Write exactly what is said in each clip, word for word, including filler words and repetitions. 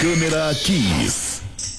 Câmera Kiss.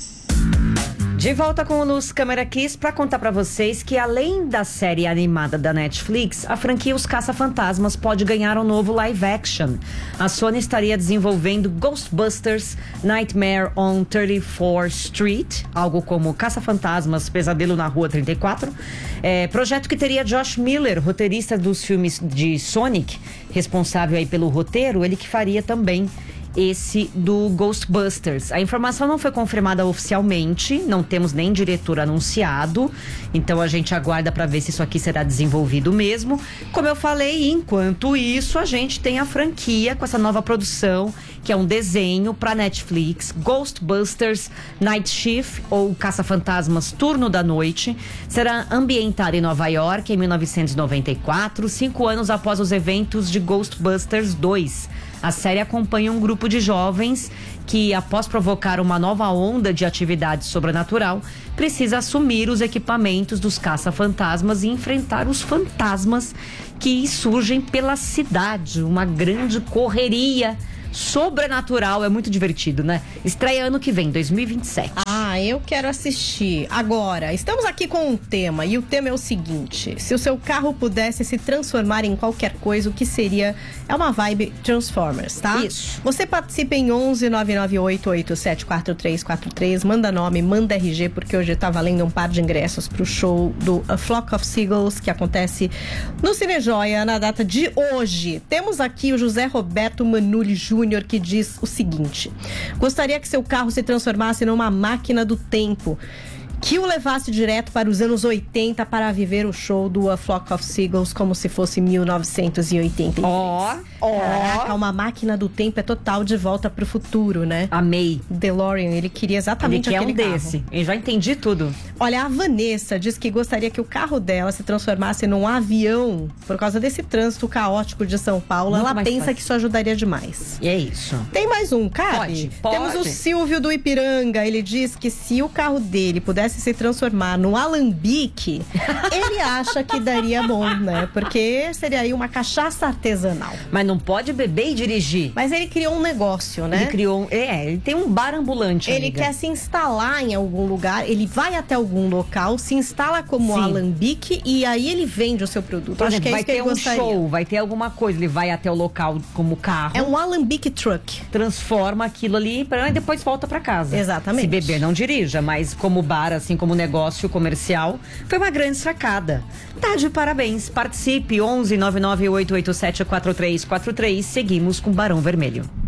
De volta com o Luz Câmera Kiss para contar para vocês que além da série animada da Netflix, a franquia Os Caça-Fantasmas pode ganhar um novo live action. A Sony estaria desenvolvendo Ghostbusters Nightmare on thirty-fourth Street, algo como Caça-Fantasmas Pesadelo na Rua trinta e quatro. É, projeto que teria Josh Miller, roteirista dos filmes de Sonic, responsável aí pelo roteiro, ele que faria também esse do Ghostbusters. A informação não foi confirmada oficialmente, não temos nem diretor anunciado, então a gente aguarda para ver se isso aqui será desenvolvido mesmo. Como eu falei, enquanto isso, a gente tem a franquia com essa nova produção, que é um desenho para Netflix, Ghostbusters Night Shift, ou Caça-Fantasmas Turno da Noite. Será ambientada em Nova York em mil novecentos e noventa e quatro, cinco anos após os eventos de Ghostbusters dois. A série acompanha um grupo de jovens que, após provocar uma nova onda de atividade sobrenatural, precisa assumir os equipamentos dos caça-fantasmas e enfrentar os fantasmas que surgem pela cidade. Uma grande correria sobrenatural, é muito divertido, né? Estreia ano que vem, dois mil e vinte e sete. Ah, eu quero assistir. Agora, estamos aqui com um tema, e o tema é o seguinte: se o seu carro pudesse se transformar em qualquer coisa, o que seria? É uma vibe Transformers, tá? Isso. Você participa em onze nove nove oito oito sete quatro três quatro três, manda nome, manda R G, porque hoje tá valendo um par de ingressos pro show do A Flock of Seagulls, que acontece no Cine Joia na data de hoje. Temos aqui o José Roberto Manuli Júnior, que diz o seguinte: gostaria que seu carro se transformasse numa máquina do tempo, que o levasse direto para os anos oitenta para viver o show do A Flock of Seagulls como se fosse mil novecentos e oitenta e três. Ó, ó. Caraca, uma máquina do tempo é total De Volta pro Futuro, né? Amei. DeLorean, ele queria exatamente Ele quer aquele um carro. desse. Eu já entendi tudo. Olha, a Vanessa diz que gostaria que o carro dela se transformasse num avião por causa desse trânsito caótico de São Paulo. Nunca Ela mais pensa faz. que isso ajudaria demais. E é isso. Tem mais um, cabe? Pode, pode. Temos o Silvio do Ipiranga. Ele diz que se o carro dele pudesse se transformar num alambique, ele acha que daria bom, né? Porque seria aí uma cachaça artesanal. Mas não pode beber e dirigir. Mas ele criou um negócio, né? Ele criou um... É, ele tem um bar ambulante, Ele amiga. quer se instalar em algum lugar, ele vai até algum local, se instala como Sim. alambique e aí ele vende o seu produto. Por Acho exemplo, que é vai isso que ter ele um gostaria. show, vai ter alguma coisa. Ele vai até o local como carro. É um alambique truck. Transforma aquilo ali pra, e depois volta pra casa. Exatamente. Se beber, não dirija, mas como bar, assim como negócio comercial, foi uma grande sacada. Tá de parabéns. Participe, onze nove nove oito oito sete quatro três quatro três. Seguimos com Barão Vermelho.